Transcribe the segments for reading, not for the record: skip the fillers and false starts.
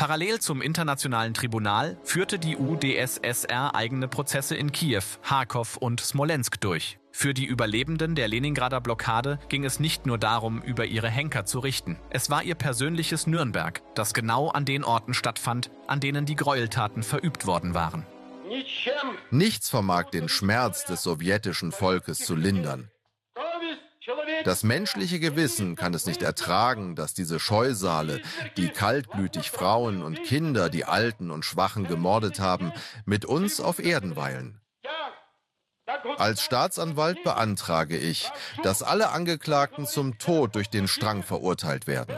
Parallel zum Internationalen Tribunal führte die UdSSR eigene Prozesse in Kiew, Charkow und Smolensk durch. Für die Überlebenden der Leningrader Blockade ging es nicht nur darum, über ihre Henker zu richten. Es war ihr persönliches Nürnberg, das genau an den Orten stattfand, an denen die Gräueltaten verübt worden waren. Nichts vermag den Schmerz des sowjetischen Volkes zu lindern. Das menschliche Gewissen kann es nicht ertragen, dass diese Scheusale, die kaltblütig Frauen und Kinder, die Alten und Schwachen gemordet haben, mit uns auf Erden weilen. Als Staatsanwalt beantrage ich, dass alle Angeklagten zum Tod durch den Strang verurteilt werden.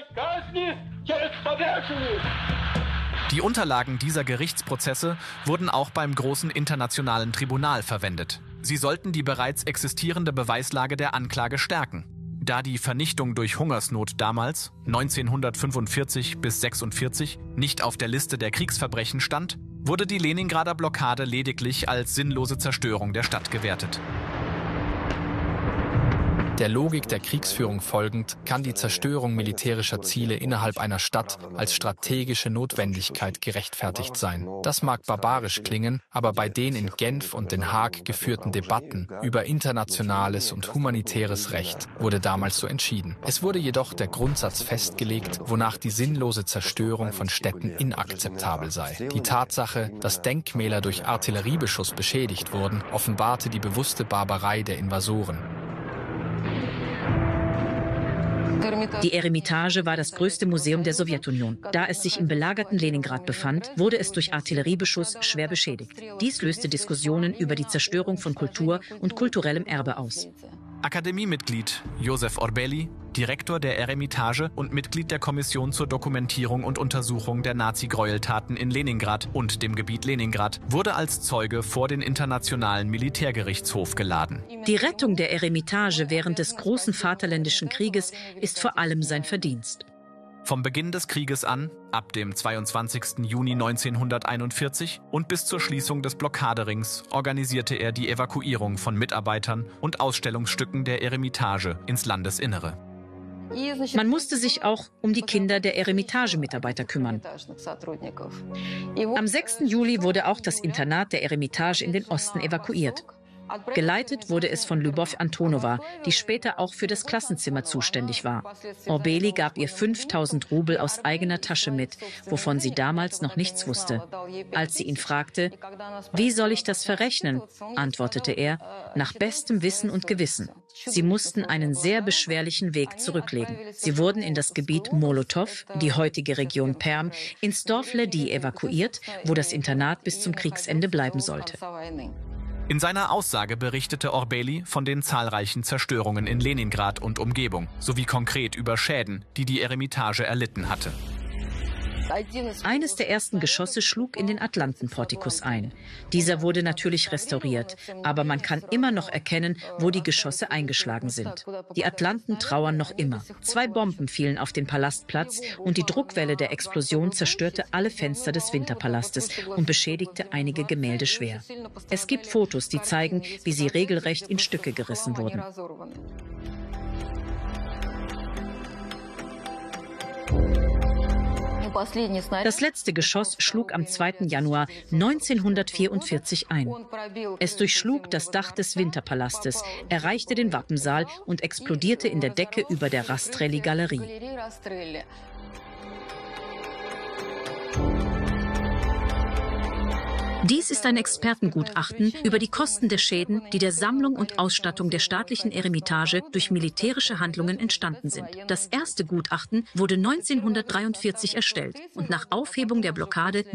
Die Unterlagen dieser Gerichtsprozesse wurden auch beim großen internationalen Tribunal verwendet. Sie sollten die bereits existierende Beweislage der Anklage stärken. Da die Vernichtung durch Hungersnot damals, 1945 bis 1946, nicht auf der Liste der Kriegsverbrechen stand, wurde die Leningrader Blockade lediglich als sinnlose Zerstörung der Stadt gewertet. Der Logik der Kriegsführung folgend kann die Zerstörung militärischer Ziele innerhalb einer Stadt als strategische Notwendigkeit gerechtfertigt sein. Das mag barbarisch klingen, aber bei den in Genf und Den Haag geführten Debatten über internationales und humanitäres Recht wurde damals so entschieden. Es wurde jedoch der Grundsatz festgelegt, wonach die sinnlose Zerstörung von Städten inakzeptabel sei. Die Tatsache, dass Denkmäler durch Artilleriebeschuss beschädigt wurden, offenbarte die bewusste Barbarei der Invasoren. Die Eremitage war das größte Museum der Sowjetunion. Da es sich im belagerten Leningrad befand, wurde es durch Artilleriebeschuss schwer beschädigt. Dies löste Diskussionen über die Zerstörung von Kultur und kulturellem Erbe aus. Akademiemitglied Josef Orbeli, Direktor der Eremitage und Mitglied der Kommission zur Dokumentierung und Untersuchung der Nazi-Gräueltaten in Leningrad und dem Gebiet Leningrad, wurde als Zeuge vor den Internationalen Militärgerichtshof geladen. Die Rettung der Eremitage während des großen Vaterländischen Krieges ist vor allem sein Verdienst. Vom Beginn des Krieges an, ab dem 22. Juni 1941 und bis zur Schließung des Blockaderings, organisierte er die Evakuierung von Mitarbeitern und Ausstellungsstücken der Eremitage ins Landesinnere. Man musste sich auch um die Kinder der Eremitage-Mitarbeiter kümmern. Am 6. Juli wurde auch das Internat der Eremitage in den Osten evakuiert. Geleitet wurde es von Lyubov Antonova, die später auch für das Klassenzimmer zuständig war. Orbeli gab ihr 5.000 Rubel aus eigener Tasche mit, wovon sie damals noch nichts wusste. Als sie ihn fragte, wie soll ich das verrechnen, antwortete er, nach bestem Wissen und Gewissen. Sie mussten einen sehr beschwerlichen Weg zurücklegen. Sie wurden in das Gebiet Molotow, die heutige Region Perm, ins Dorf Ledi evakuiert, wo das Internat bis zum Kriegsende bleiben sollte. In seiner Aussage berichtete Orbeli von den zahlreichen Zerstörungen in Leningrad und Umgebung, sowie konkret über Schäden, die die Eremitage erlitten hatte. Eines der ersten Geschosse schlug in den Atlantenportikus ein. Dieser wurde natürlich restauriert, aber man kann immer noch erkennen, wo die Geschosse eingeschlagen sind. Die Atlanten trauern noch immer. 2 Bomben fielen auf den Palastplatz und die Druckwelle der Explosion zerstörte alle Fenster des Winterpalastes und beschädigte einige Gemälde schwer. Es gibt Fotos, die zeigen, wie sie regelrecht in Stücke gerissen wurden. Das letzte Geschoss schlug am 2. Januar 1944 ein. Es durchschlug das Dach des Winterpalastes, erreichte den Wappensaal und explodierte in der Decke über der Rastrelli-Galerie. Dies ist ein Expertengutachten über die Kosten der Schäden, die der Sammlung und Ausstattung der staatlichen Eremitage durch militärische Handlungen entstanden sind. Das erste Gutachten wurde 1943 erstellt und nach Aufhebung der Blockade